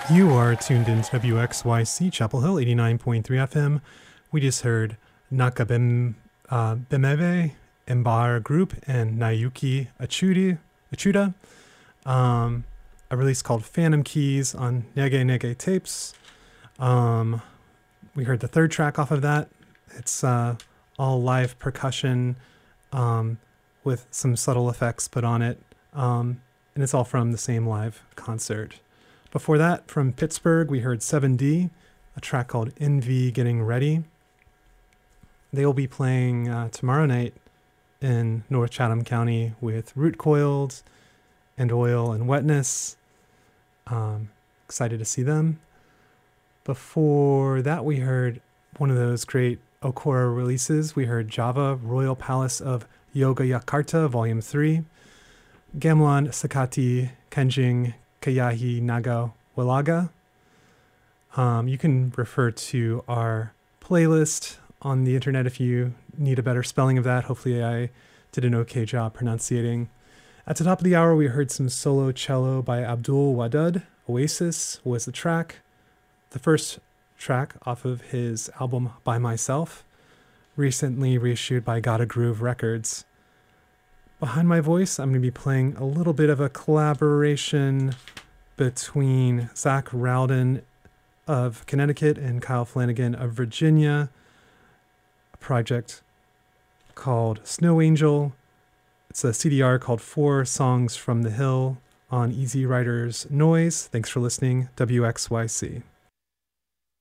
You are tuned in to WXYC Chapel Hill 89.3 FM. We just heard Nakabemebe, Embar Group, and Nayuki Achuda. A release called Phantom Keys on Nege Nege Tapes. We heard the third track off of that. It's all live percussion with some subtle effects put on it. And it's all from the same live concert. Before that, from Pittsburgh, we heard 7D, a track called NV Getting Ready. They will be playing tomorrow night in North Chatham County with Root Coiled and Oil and Wetness. Excited to see them. Before that, we heard one of those great Okora releases. We heard Java, Royal Palace of Yogyakarta, Volume 3. Gamelan, Sakati, Kenjing, Kayahi, Naga, Walaga. You can refer to our playlist on the internet if you need a better spelling of that. Hopefully I did an okay job pronunciating. At the top of the hour, we heard some solo cello by Abdul Wadud. Oasis was the track. The first track off of his album By Myself, recently reissued by Gotta Groove Records. Behind my voice, I'm going to be playing a little bit of a collaboration between Zach Rowden of Connecticut and Kyle Flanagan of Virginia, a project called Snow Angel. It's a CDR called 4 Songs from the Hill on Easy Riders Noise. Thanks for listening, WXYC.